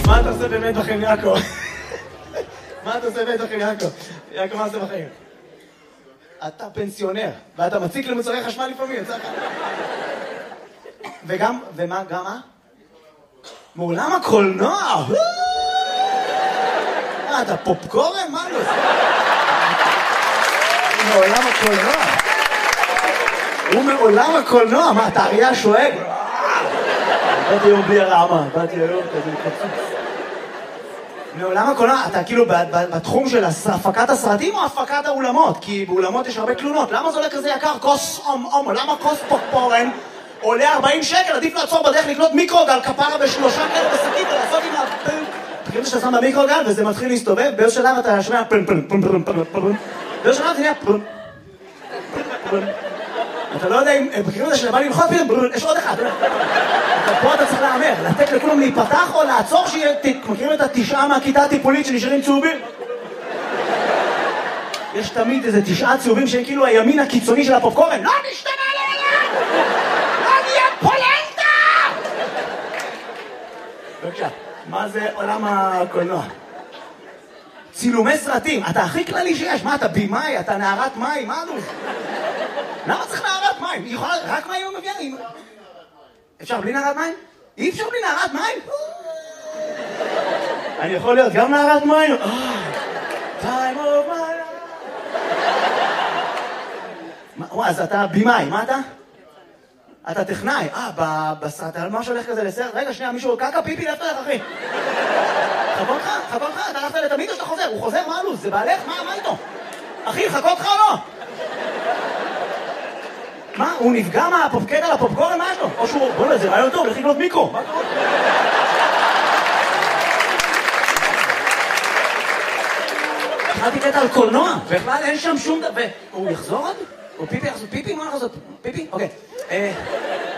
מה אתה עושה באמת בחיים, יעקב? מה אתה עושה באמת בחיים, יעקב? יעקב, מה עושה בחיים? אתה פנסיונר, ואתה מציק למוצרי חשמל לפעמים, יצא לך. וגם, ומה, גם מה? מעולם הקולנוע! אתה פופקורן? מה לא? מעולם הקולנוע. הוא מעולם הקולנוע, מה, אתה אריה שואג? באתי היום בלי הרעמה, באתי היום כזה מקצוץ. מעולם הקולנוע, אתה כאילו בתחום של הפקת הסרטים או הפקת האולמות? כי באולמות יש הרבה תלונות. למה זה עולה כזה יקר? כוס למה כוס פופקורן עולה 40 שקל? עדיף לעצור בדרך לקנות מיקרוגל כפרה בשלושה כאלה בשקית ולעשות עם הפן. תקראו שאתה שם במיקרוגל וזה מתחיל להסתובב, באיזה שלב אתה שומע פן פן פן פן פן פן. באיזה שלב זה נהיה פן פן. אתה לא יודע אם בקריאות הזה שבא ללחוץ פתאום, יש עוד אחד. פה אתה צריך לאמר, לתת לכולם להיפתח או לעצור שיהיה, מכירים את 9 מהכיתה הטיפולית שנשארים צהובים? יש תמיד איזה 9 צהובים שהם כאילו הימין הקיצוני של הפופקורן. לא נשתנה לעולם! לא נהיה פולנטה! בבקשה, מה זה עולם הקולנוע? צילומי סרטים, אתה הכי כללי שיש, מה אתה בימאי, אתה נערת מים, מה אלו? למה צריך נערת מים? היא יכולה, רק מים הוא מביאה? אפשר בלי נערת מים? אי אפשר בלי נערת מים? אני יכול להיות גם נערת מים? time of my life. אז אתה בימאי, מה אתה? אתה טכנאי. בסרט, מה שהולך כזה לסרט? רגע, שנייה, מישהו קקה פיפי, לאפת לך, אחי. חכו אותך, אתה הלכת לתמיד או שאתה חוזר? הוא חוזר, מה הלו"ז? זה בעלך? מה איתו? אחי, חכו אותך או לא? מה? הוא נפגע מהפופקט על הפופקורן? מה יש לו? או שהוא... בוא נראה, זה רעיון טוב, לך לקנות מיקרו. מה קורה? התחלתי קטע על קולנוע, בכלל אין שם שום דבר... הוא יחזור עוד? הוא פיפי יחזור? פיפי? מה יחזור? פיפי? אוקיי.